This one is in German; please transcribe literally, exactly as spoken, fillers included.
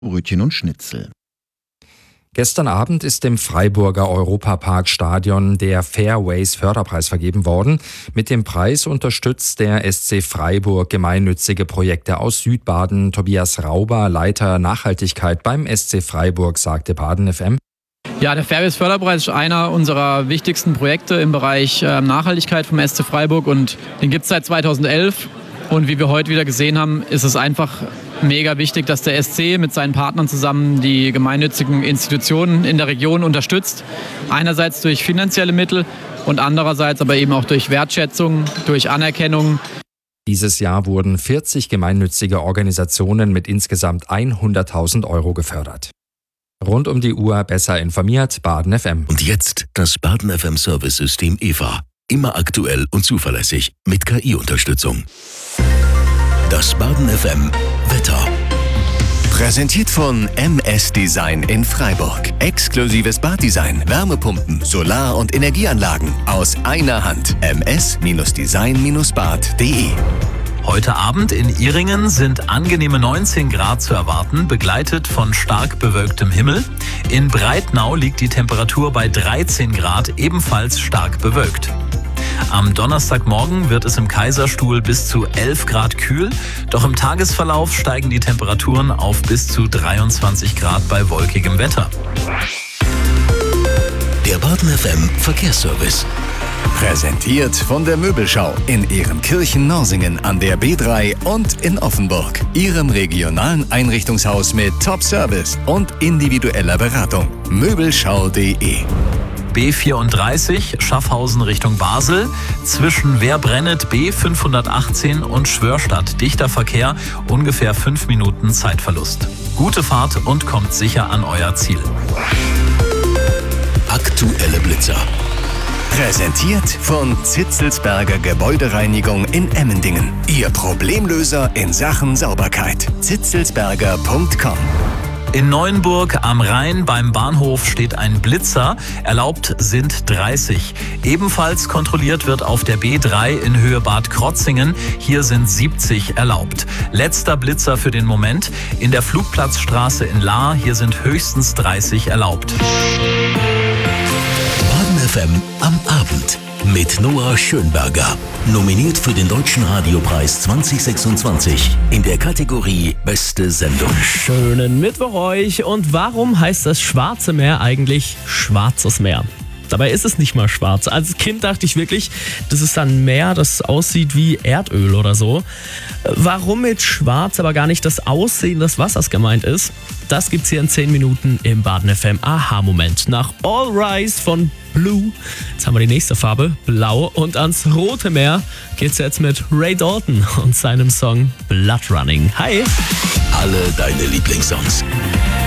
Brötchen und Schnitzel. Gestern Abend ist im Freiburger Europapark-Stadion der Fairways Förderpreis vergeben worden. Mit dem Preis unterstützt der S C Freiburg gemeinnützige Projekte aus Südbaden. Tobias Rauber, Leiter Nachhaltigkeit beim S C Freiburg, sagte Baden F M. Ja, der Fairways Förderpreis ist einer unserer wichtigsten Projekte im Bereich äh, Nachhaltigkeit vom S C Freiburg und den gibt es seit zweitausendelf. Und wie wir heute wieder gesehen haben, ist es einfach mega wichtig, dass der S C mit seinen Partnern zusammen die gemeinnützigen Institutionen in der Region unterstützt. Einerseits durch finanzielle Mittel und andererseits aber eben auch durch Wertschätzung, durch Anerkennung. Dieses Jahr wurden vierzig gemeinnützige Organisationen mit insgesamt hunderttausend Euro gefördert. Rund um die Uhr besser informiert, Baden F M. Und jetzt das Baden F M Service-System E V A. Immer aktuell und zuverlässig mit K I-Unterstützung. Das Baden F M Wetter. Präsentiert von M S Design in Freiburg. Exklusives Baddesign, Wärmepumpen, Solar- und Energieanlagen aus einer Hand. m s design bad punkt d e. Heute Abend in Ihringen sind angenehme neunzehn Grad zu erwarten, begleitet von stark bewölktem Himmel. In Breitnau liegt die Temperatur bei dreizehn Grad, ebenfalls stark bewölkt. Am Donnerstagmorgen wird es im Kaiserstuhl bis zu elf Grad kühl, doch im Tagesverlauf steigen die Temperaturen auf bis zu dreiundzwanzig Grad bei wolkigem Wetter. Der Baden F M Verkehrsservice. Präsentiert von der Möbelschau in Ehrenkirchen-Norsingen an der B drei und in Offenburg. Ihrem regionalen Einrichtungshaus mit Top-Service und individueller Beratung. Möbelschau punkt d e. B vierunddreißig Schaffhausen Richtung Basel, zwischen Werbrennet B fünfhundertachtzehn und Schwörstadt dichter Verkehr, ungefähr fünf Minuten Zeitverlust. Gute Fahrt und kommt sicher an euer Ziel. Aktuelle Blitzer. Präsentiert von Zitzelsberger Gebäudereinigung in Emmendingen. Ihr Problemlöser in Sachen Sauberkeit. zitzelsberger punkt com. In Neuenburg am Rhein beim Bahnhof steht ein Blitzer, erlaubt sind dreißig. Ebenfalls kontrolliert wird auf der B drei in Höhe Bad Krotzingen, hier sind siebzig erlaubt. Letzter Blitzer für den Moment, in der Flugplatzstraße in Lahr, hier sind höchstens dreißig erlaubt. Baden F M am Abend mit Noah Schönberger. Nominiert für den Deutschen Radiopreis zwanzig sechsundzwanzig in der Kategorie Beste Sendung. Schönen Mittwoch euch. Und warum heißt das Schwarze Meer eigentlich Schwarzes Meer? Dabei ist es nicht mal schwarz. Als Kind dachte ich wirklich, das ist ein Meer, das aussieht wie Erdöl oder so. Warum mit schwarz, aber gar nicht das Aussehen des Wassers gemeint ist, das gibt's hier in zehn Minuten im Baden F M Aha-Moment. Nach All Rise von Blue, jetzt haben wir die nächste Farbe, Blau. Und ans Rote Meer geht's jetzt mit Ray Dalton und seinem Song Blood Running. Hi! Alle deine Lieblingssongs.